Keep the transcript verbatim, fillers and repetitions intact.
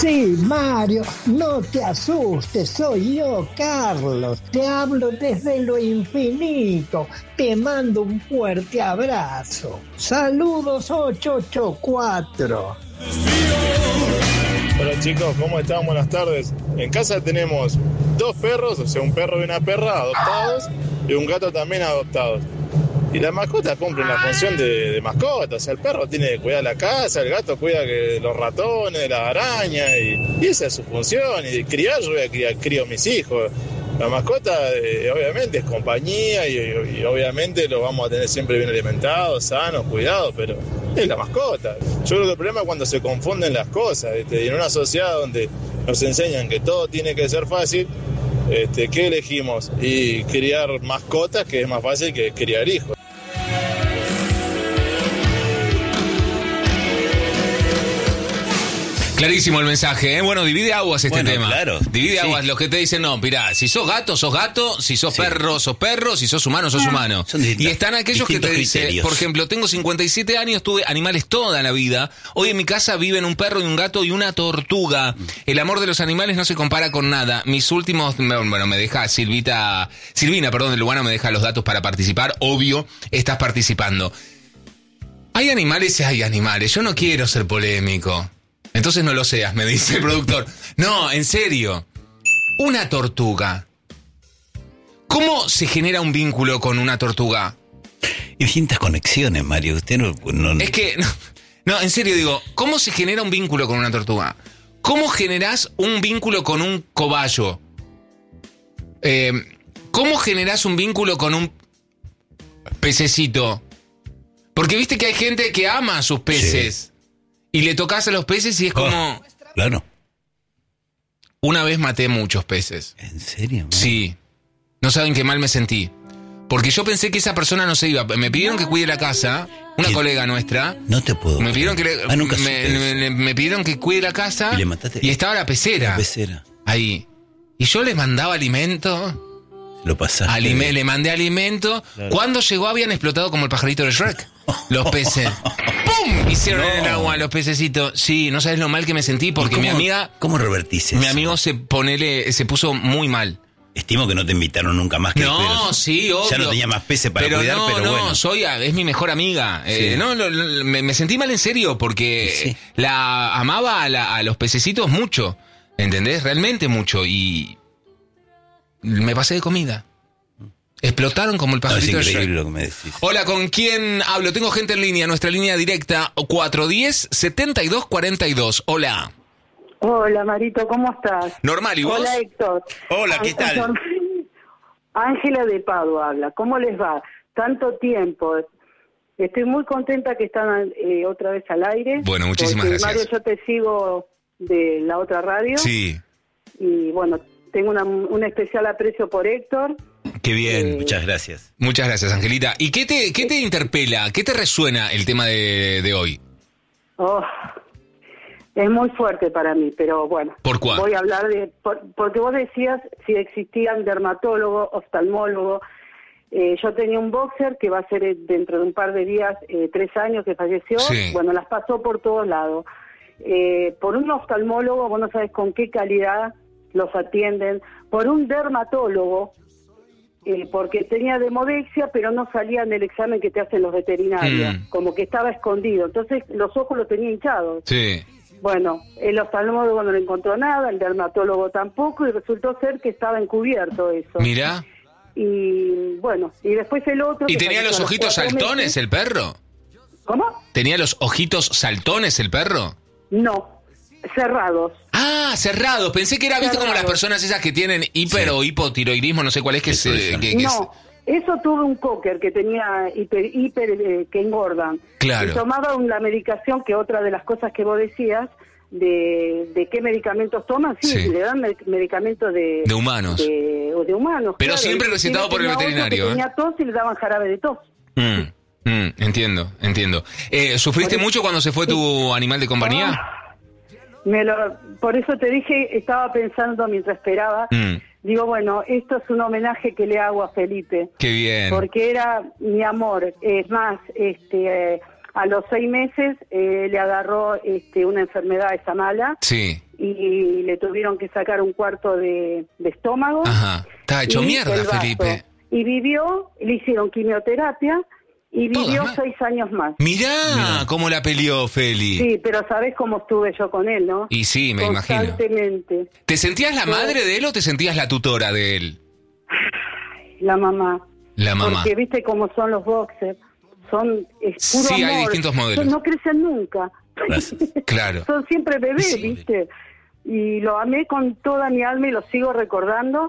Sí, Mario, no te asustes, soy yo, Carlos. Te hablo desde lo infinito. Te mando un fuerte abrazo. Saludos ocho ocho cuatro. Hola chicos, ¿cómo están? Buenas tardes. En casa tenemos dos perros, o sea, un perro y una perra adoptados y un gato también adoptado. Y la mascota cumple una función de, de mascota, o sea, el perro tiene que cuidar la casa, el gato cuida que los ratones, las arañas, y, y esa es su función. Y de criar, yo voy a criar, crío a mis hijos. La mascota, eh, obviamente, es compañía y, y, y obviamente lo vamos a tener siempre bien alimentados, sanos, cuidados, pero es la mascota. Yo creo que el problema es cuando se confunden las cosas, ¿viste? Y en una sociedad donde nos enseñan que todo tiene que ser fácil, este, ¿qué elegimos? Y criar mascotas, que es más fácil que criar hijos. Clarísimo el mensaje, ¿eh? Bueno, divide aguas este bueno, tema. Claro. Divide sí. aguas los que te dicen, no, mirá, si sos gato, sos gato, si sos sí. perro, sos perro, si sos humano, sos humano. Son y están aquellos que te dicen, por ejemplo, tengo cincuenta y siete años, tuve animales toda la vida. Hoy en mi casa viven un perro y un gato y una tortuga. El amor de los animales no se compara con nada. Mis últimos, bueno, me deja Silvita, Silvina, perdón, de Lugano me deja los datos para participar. Obvio, estás participando. Hay animales y hay animales. Yo no quiero ser polémico. Entonces no lo seas, me dice el productor. No, en serio. Una tortuga. ¿Cómo se genera un vínculo con una tortuga? Y distintas conexiones, Mario. Usted no, no... Es que, no, no, en serio digo, ¿cómo se genera un vínculo con una tortuga? ¿Cómo generás un vínculo con un cobayo? Eh, ¿Cómo generás un vínculo con un pececito? Porque viste que hay gente que ama a sus peces. Sí. Y le tocas a los peces y es como... Oh, claro. Una vez maté muchos peces. ¿En serio? Man? Sí. No saben qué mal me sentí. Porque yo pensé que esa persona no se iba. Me pidieron que cuide la casa. Una ¿Qué? colega nuestra. No te puedo. Me pidieron que, le, ah, nunca me, me, me pidieron que cuide la casa. Y le mataste. Y estaba la pecera. La pecera. Ahí. Y yo les mandaba alimento. Lo pasaste. Alime, le mandé alimento. Claro. Cuando llegó habían explotado como el pajarito de Shrek. Los peces. ¡Pum! Hicieron no. en el agua los pececitos. Sí, no sabes lo mal que me sentí porque mi amiga... ¿Cómo revertís eso? Mi amigo se, ponele, se puso muy mal. Estimo que no te invitaron nunca más. Que no, después, sí, obvio. Ya no tenía más peces para pero cuidar, no, pero no, bueno. No, soy, es mi mejor amiga. Sí. Eh, no, lo, lo, me, me sentí mal en serio porque sí. la amaba a, la, a los pececitos mucho. ¿Entendés? Realmente mucho. Y me pasé de comida. Explotaron como el pajarito. No, es increíble lo que me decís. Hola, ¿con quién hablo? Tengo gente en línea, nuestra línea directa cuatro uno cero, siete dos cuatro dos. Hola. Hola, Marito, ¿cómo estás? Normal, ¿y vos? Hola, Héctor. Hola, ¿qué tal? Ángela de Padua habla. ¿Cómo les va? Tanto tiempo. Estoy muy contenta que están eh, otra vez al aire. Bueno, muchísimas porque, gracias. Mario, yo te sigo de la otra radio. Sí. Y bueno, tengo una, un especial aprecio por Héctor. Qué bien. Eh, Muchas gracias. Muchas gracias, Angelita. ¿Y qué te, qué te interpela? ¿Qué te resuena el tema de, de hoy? Oh, es muy fuerte para mí, pero bueno. ¿Por cuál? Voy a hablar de... Por, porque vos decías si existían dermatólogos, oftalmólogos. Eh, yo tenía un boxer que va a ser dentro de un par de días, eh, tres años que falleció. Sí. Bueno, las pasó por todos lados. Eh, por un oftalmólogo, vos no sabes con qué calidad los atienden. Por un dermatólogo, eh, porque tenía demodexia, pero no salía en el examen que te hacen los veterinarios, mm. como que estaba escondido. Entonces los ojos los tenía hinchados. Sí. Bueno, el oftalmólogo no le encontró nada, el dermatólogo tampoco, y resultó ser que estaba encubierto eso. Mirá. Y bueno, y después el otro... ¿Y tenía los ojitos saltones meses. el perro? ¿Cómo? ¿Tenía los ojitos saltones el perro? No, cerrados. Ah, cerrados. Pensé que era, viste, como las personas esas que tienen hiper sí. o hipotiroidismo, no sé cuál es que se... Que, que no, es... eso tuve un cocker que tenía hiper, hiper eh, que engordan. Claro. Y tomaba una medicación que otra de las cosas que vos decías, de, de qué medicamentos toman, sí, sí. le dan medicamentos de... De humanos. De, o de humanos, Pero claro. siempre recetado por el veterinario. ¿eh? Tenía tos y le daban jarabe de tos. Mm, mm, entiendo, entiendo. Eh, ¿Sufriste por mucho cuando se fue sí. tu animal de compañía? Ah. Me lo, por eso te dije, estaba pensando mientras esperaba, mm. digo, bueno, esto es un homenaje que le hago a Felipe. Qué bien. Porque era mi amor, es más, este, eh, A los seis meses eh, le agarró este, una enfermedad esa mala. Sí. Y le tuvieron que sacar un cuarto de, de estómago. Ajá. Estaba hecho mierda, Felipe. Y vivió, le hicieron quimioterapia y vivió seis años más. Mirá, Mirá cómo la peleó, Feli. Sí, pero sabés cómo estuve yo con él, ¿no? Y sí, me imagino. Constantemente. ¿Te sentías la madre de él o te sentías la tutora de él? La mamá. La mamá. Porque viste cómo son los boxers. Son es puro Sí, amor. hay distintos modelos. No crecen nunca. Claro. Son siempre bebés, Sí. ¿viste? Y lo amé con toda mi alma y lo sigo recordando.